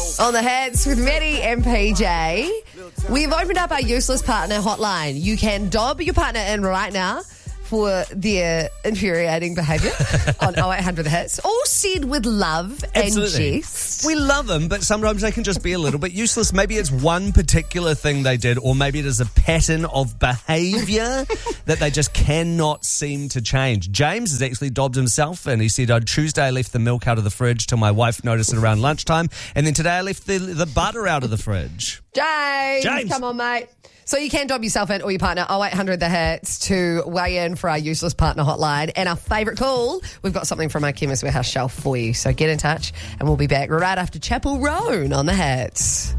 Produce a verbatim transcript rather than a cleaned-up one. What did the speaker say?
On the Hits with Maddie and P J. We've opened up our useless partner hotline. You can dob your partner in right now for their infuriating behaviour on oh eight hundred The Hits. All said with love Absolutely. and jest. We love them, but sometimes they can just be a little bit useless. Maybe it's one particular thing they did, or maybe it is a pattern of behaviour that they just cannot seem to change. James has actually dobbed himself, and he said, on Tuesday I left the milk out of the fridge till my wife noticed it around lunchtime, and then today I left the, the butter out of the fridge. James, James, come on, mate. So you can dob yourself in or your partner, oh eight hundred The Hits, to weigh in for our useless partner hotline. And our favourite call, we've got something from our Chemist Warehouse shelf for you. So get in touch and we'll be back right after Chapel Roan on The Hits.